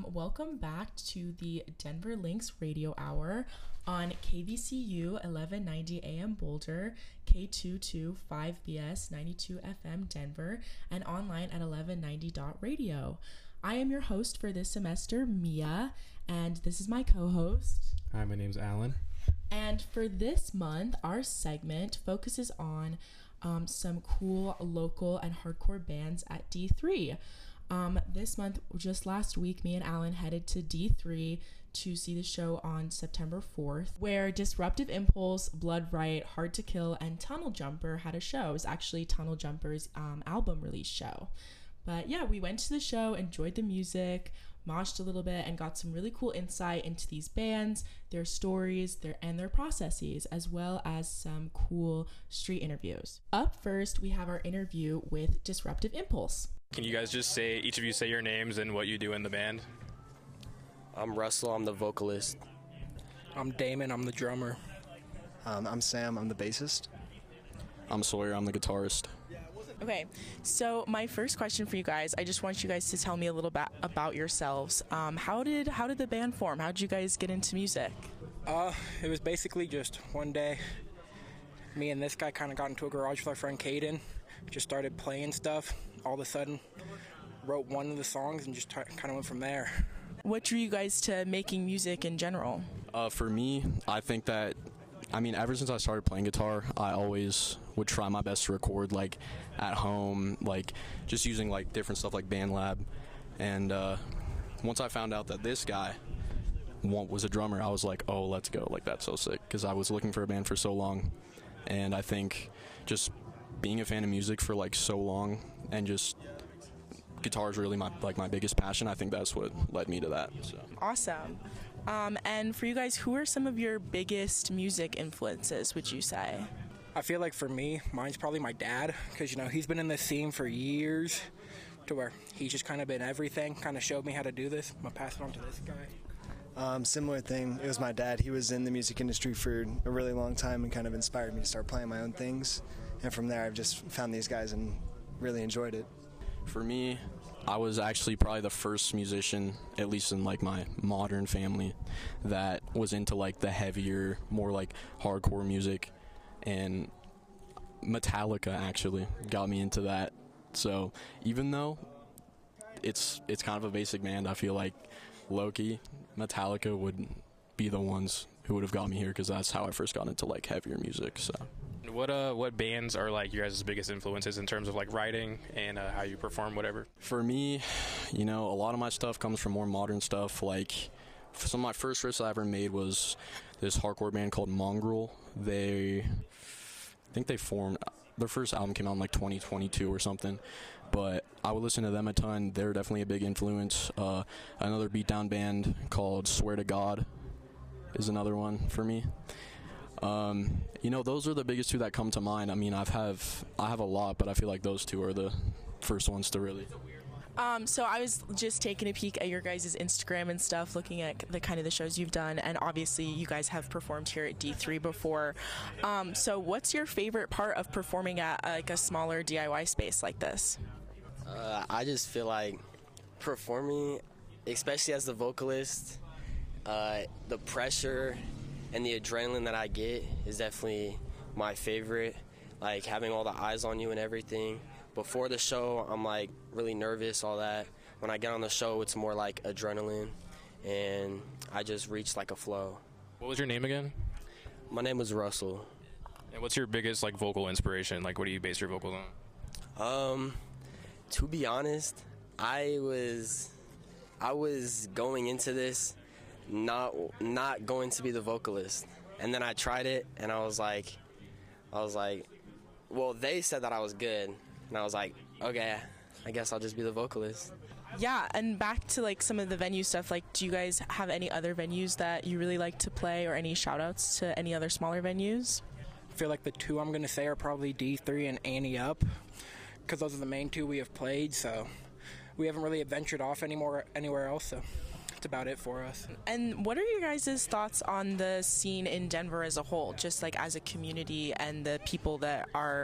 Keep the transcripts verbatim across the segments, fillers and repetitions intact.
Um, welcome back to the Denver Links Radio Hour on K V C U eleven ninety A M Boulder, K two twenty-five B S ninety-two F M Denver, and online at eleven ninety dot radio. I am your host for this semester, Mia, and this is my co-host. Hi, my name's Alan. And for this month, our segment focuses on um, some cool local and hardcore bands at D three. Um, this month, just last week, me and Alan headed to D three to see the show on September fourth, where Disruptive Impulse, Blood Right, Hard to Kill, and Tunnel Jumper had a show. It was actually Tunnel Jumper's um, album release show. But yeah, we went to the show, enjoyed the music, moshed a little bit, and got some really cool insight into these bands, their stories, their and their processes, as well as some cool street interviews. Up first, we have our interview with Disruptive Impulse. Can you guys just say, each of you say your names and what you do in the band? I'm Russell, I'm the vocalist. I'm Damon, I'm the drummer. Um, I'm Sam, I'm the bassist. I'm Sawyer, I'm the guitarist. Okay, so my first question for you guys, I just want you guys to tell me a little bit about yourselves. Um, how did how did the band form? How did you guys get into music? Uh, it was basically just one day, me and this guy kind of got into a garage with our friend Caden, just started playing stuff. All of a sudden, wrote one of the songs and just t- kind of went from there. What drew you guys to making music in general? Uh, for me, I think that, I mean, ever since I started playing guitar, I always would try my best to record, like, at home, like, just using, like, different stuff like BandLab. And uh, once I found out that this guy was a drummer, I was like, oh, let's go. Like, that's so sick, because I was looking for a band for so long. And I think just being a fan of music for, like, so long and just guitar is really my, like, my biggest passion. I think that's what led me to that. So. Awesome. Um, and for you guys, who are some of your biggest music influences, would you say? I feel like for me, mine's probably my dad, because, you know, he's been in this scene for years, to where he's just kind of been everything, kind of showed me how to do this. I'm going to pass it on to this guy. Um, similar thing, it was my dad. He was in the music industry for a really long time and kind of inspired me to start playing my own things. And from there, I've just found these guys and really enjoyed it. For me, I was actually probably the first musician, at least in like my modern family, that was into like the heavier, more like hardcore music, and Metallica actually got me into that. So even though it's it's kind of a basic band, I feel like low-key Metallica would be the ones who would have got me here, because that's how I first got into like heavier music. So. What uh what bands are like your guys' biggest influences in terms of like writing and uh, how you perform, whatever? For me, you know, a lot of my stuff comes from more modern stuff. Like some of my first riffs I ever made was this hardcore band called Mongrel. They, I think they formed, their first album came out in like twenty twenty-two or something, but I would listen to them a ton. They're definitely a big influence. Uh, another beatdown band called Swear to God is another one for me. Um, you know, those are the biggest two that come to mind. I mean, I've have I have a lot, but I feel like those two are the first ones to really. Um, so I was just taking a peek at your guys' Instagram and stuff, looking at the kind of the shows you've done, and obviously you guys have performed here at D three before. Um, so what's your favorite part of performing at like a smaller D I Y space like this? Uh, I just feel like performing, especially as the vocalist, uh, the pressure and the adrenaline that I get is definitely my favorite. Like having all the eyes on you and everything. Before the show, I'm like really nervous, all that. When I get on the show, it's more like adrenaline, and I just reach like a flow. What was your name again? My name was Russell. And what's your biggest like vocal inspiration? Like, what do you base your vocals on? Um, to be honest, I was I was going into this not not going to be the vocalist, and then I tried it, and I was like, I was like, well, they said that I was good, and I was like, okay, I guess I'll just be the vocalist. Yeah, and back to like some of the venue stuff, like do you guys have any other venues that you really like to play, or any shout outs to any other smaller venues? I feel like the two I'm going to say are probably D three and Annie Up, because those are the main two we have played, so we haven't really ventured off anymore anywhere else, so that's about it for us. And what are your guys' thoughts on the scene in Denver as a whole, just like as a community and the people that are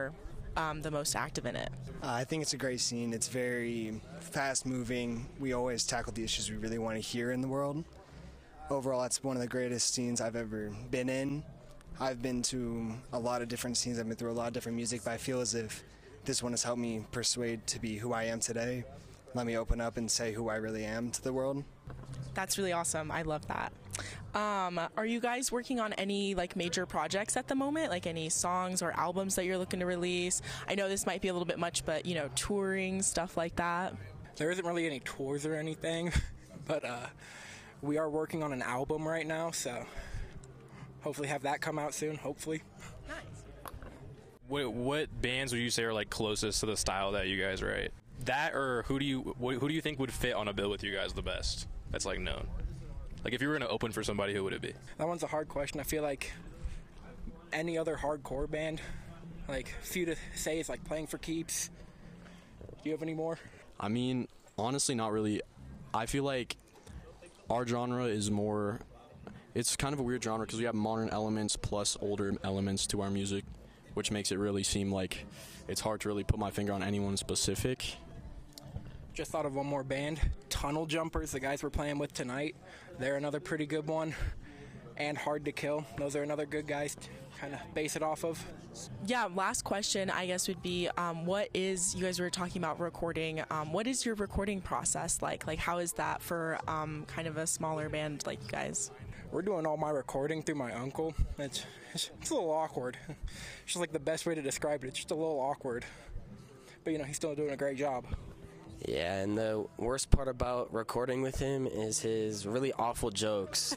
um, the most active in it? Uh, I think it's a great scene. It's very fast moving. We always tackle the issues we really want to hear in the world. Overall, it's one of the greatest scenes I've ever been in. I've been to a lot of different scenes. I've been through a lot of different music, but I feel as if this one has helped me persuade to be who I am today. Let me open up and say who I really am to the world. That's really awesome. I love that. Um, are you guys working on any like major projects at the moment? Like any songs or albums that you're looking to release? I know this might be a little bit much, but you know, touring, stuff like that. There isn't really any tours or anything, but uh, we are working on an album right now, so hopefully have that come out soon, hopefully. Nice. What, what bands would you say are like closest to the style that you guys write? That, or who do you wh- who do you think would fit on a bill with you guys the best? That's like known. Like if you were gonna open for somebody, who would it be? That one's a hard question. I feel like any other hardcore band, like few to say is like Playing for Keeps. Do you have any more? I mean, honestly, not really. I feel like our genre is more, it's kind of a weird genre because we have modern elements plus older elements to our music, which makes it really seem like it's hard to really put my finger on anyone specific. Just thought of one more band, Tunnel Jumpers, the guys we're playing with tonight. They're another pretty good one. And Hard to Kill. Those are another good guys to kind of base it off of. Yeah, last question, I guess, would be um, what is, you guys were talking about recording, um, what is your recording process like? Like, how is that for um, kind of a smaller band like you guys? We're doing all my recording through my uncle. It's, it's, it's a little awkward. It's just like the best way to describe it. It's just a little awkward. But, you know, he's still doing a great job. Yeah, and the worst part about recording with him is his really awful jokes.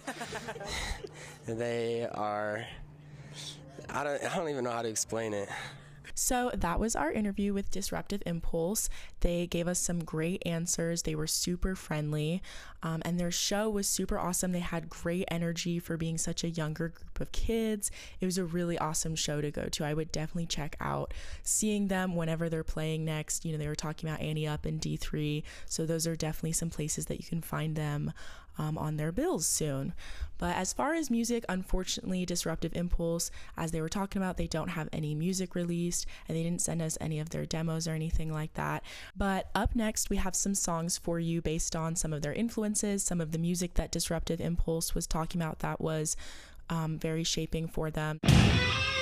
They are, I don't, I don't even know how to explain it. So that was our interview with Disruptive Impulse. They gave us some great answers. They were super friendly, um, and their show was super awesome. They had great energy for being such a younger group of kids. It was a really awesome show to go to. I would definitely check out seeing them whenever they're playing next. You know, they were talking about Annie Up and D three, so those are definitely some places that you can find them Um, on their bills soon. But as far as music, unfortunately, Disruptive Impulse, as they were talking about, they don't have any music released, and they didn't send us any of their demos or anything like that. But up next, we have some songs for you based on some of their influences, some of the music that Disruptive Impulse was talking about that was um, very shaping for them.